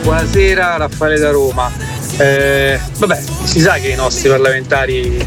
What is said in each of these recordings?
buonasera, Raffaele da Roma. Vabbè, si sa che i nostri parlamentari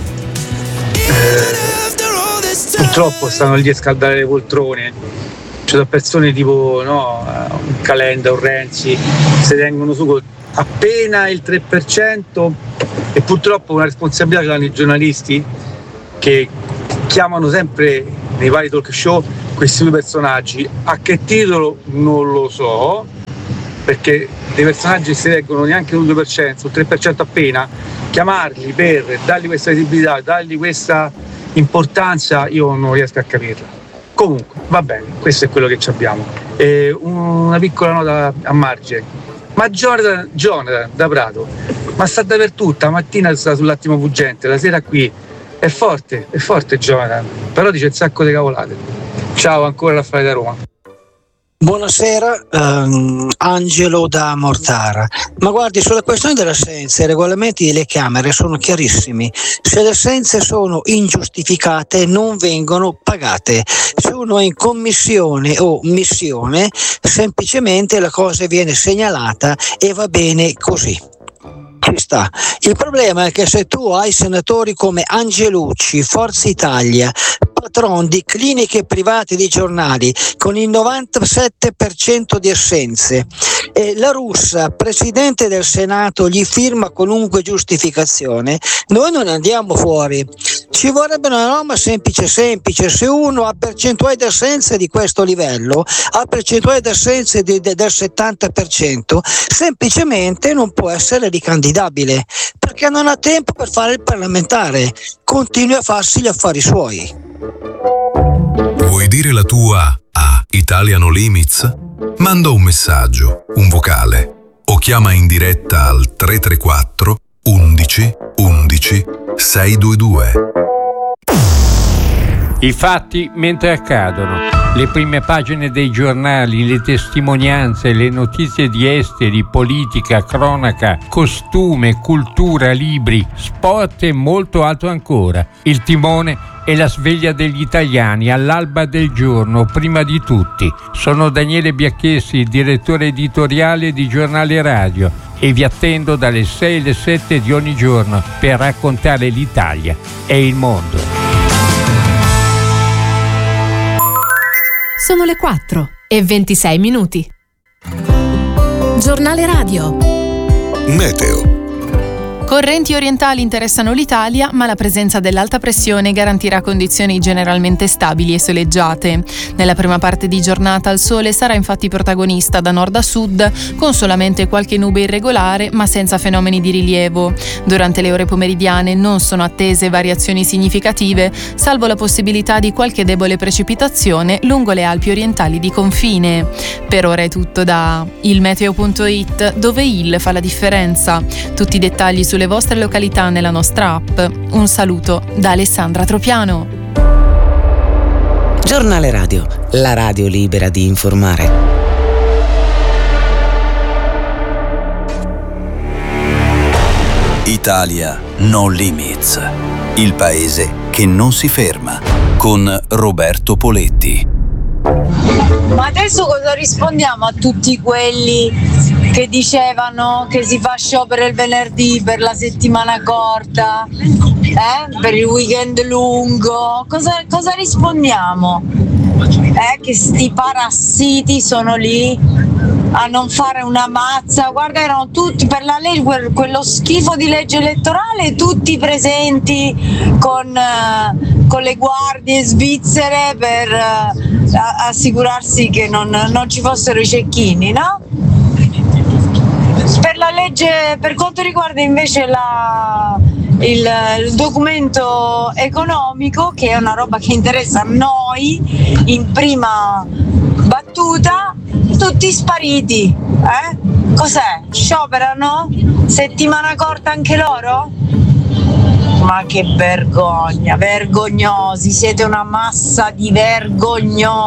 purtroppo stanno lì a scaldare le poltrone. Ci sono persone tipo un Calenda, un Renzi, si tengono su con appena il 3% e purtroppo una responsabilità che hanno i giornalisti che chiamano sempre nei vari talk show questi due personaggi. A che titolo non lo so, perché dei personaggi si leggono neanche un 2%, un 3% appena, chiamarli per dargli questa visibilità, dargli questa importanza, io non riesco a capirla. Comunque, va bene, questo è quello che abbiamo. Una piccola nota a margine. Ma Jonathan da Prato, ma sta dappertutto, la mattina sta sull'attimo fuggente, la sera qui. È forte Jonathan, però dice un sacco di cavolate. Ciao, ancora Raffaele da Roma. Buonasera, Angelo da Mortara. Ma guardi, sulla questione dell'assenza, i regolamenti delle Camere sono chiarissimi. Se le assenze sono ingiustificate non vengono pagate. Se uno è in commissione o missione, semplicemente la cosa viene segnalata e va bene così. Ci sta. Il problema è che se tu hai senatori come Angelucci, Forza Italia, patron di cliniche private di giornali con il 97% di assenze, e la Russa, presidente del Senato, gli firma qualunque giustificazione, noi non andiamo fuori. Ci vorrebbe una norma semplice. Se uno ha percentuali di assenze di questo livello, ha percentuali di assenze del 70%, semplicemente non può essere ricandidabile, perché non ha tempo per fare il parlamentare, continui a farsi gli affari suoi. Vuoi dire la tua a Italia No Limits? Manda un messaggio, un vocale o chiama in diretta al 334 11 11 622. I fatti mentre accadono, le prime pagine dei giornali, le testimonianze, le notizie di esteri, politica, cronaca, costume, cultura, libri, sport e molto altro ancora. Il timone e la sveglia degli italiani all'alba del giorno, prima di tutti. Sono Daniele Biacchessi, direttore editoriale di Giornale Radio, e vi attendo dalle 6 alle 7 di ogni giorno per raccontare l'Italia e il mondo. Sono le 4:26. Giornale Radio. Meteo. Correnti orientali interessano l'Italia, ma la presenza dell'alta pressione garantirà condizioni generalmente stabili e soleggiate. Nella prima parte di giornata il sole sarà infatti protagonista da nord a sud, con solamente qualche nube irregolare, ma senza fenomeni di rilievo. Durante le ore pomeridiane non sono attese variazioni significative, salvo la possibilità di qualche debole precipitazione lungo le Alpi orientali di confine. Per ora è tutto da ilmeteo.it, dove il fa la differenza. Tutti i dettagli sulle vostre località nella nostra app. Un saluto da Alessandra Tropiano. Giornale Radio, la radio libera di informare. Italia No Limits, il paese che non si ferma, con Roberto Poletti. Ma adesso cosa rispondiamo a tutti quelli che dicevano che si fa sciopero il venerdì per la settimana corta, per il weekend lungo? Cosa rispondiamo? Che sti parassiti sono lì a non fare una mazza. Guarda, erano tutti per la legge, quello schifo di legge elettorale, tutti presenti con le guardie svizzere per assicurarsi che non ci fossero i cecchini, no? Per la legge, per quanto riguarda invece il documento economico, che è una roba che interessa a noi in prima battuta, tutti spariti, Cos'è? Scioperano? Settimana corta anche loro? Ma che vergogna, vergognosi, siete una massa di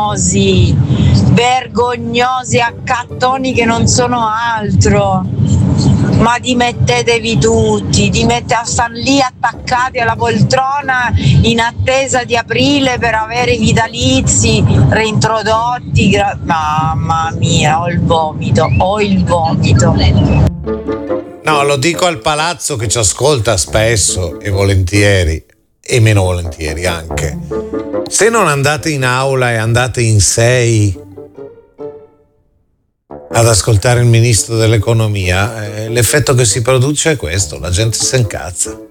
vergognosi, accattoni che non sono altro. Ma dimettetevi tutti, stanno lì attaccati alla poltrona in attesa di aprile per avere i vitalizi reintrodotti. Mamma mia, ho il vomito. No, lo dico al palazzo che ci ascolta spesso e volentieri, e meno volentieri anche. Se non andate in aula e andate in 6 ad ascoltare il ministro dell'economia, l'effetto che si produce è questo: la gente si incazza.